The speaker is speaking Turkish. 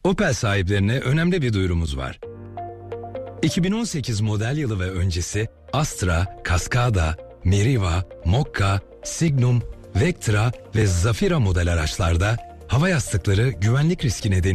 Opel sahiplerine önemli bir duyurumuz var. 2018 model yılı ve öncesi Astra, Cascada, Meriva, Mokka, Signum, Vectra ve Zafira model araçlarda hava yastıkları güvenlik riski nedeniyle